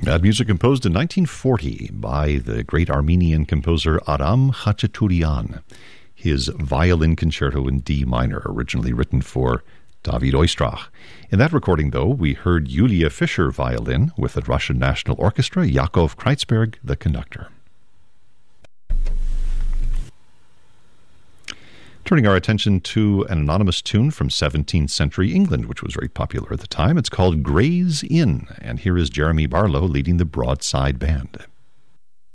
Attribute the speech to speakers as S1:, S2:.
S1: That music composed in 1940 by the great Armenian composer Aram Khachaturian. His violin concerto in D minor, originally written for David Oistrakh. In that recording, though, we heard Yulia Fischer violin with the Russian National Orchestra, Yakov Kreitzberg, the conductor. Turning our attention to an anonymous tune from 17th century England, which was very popular at the time. It's called Gray's Inn, and here is Jeremy Barlow leading the Broadside Band.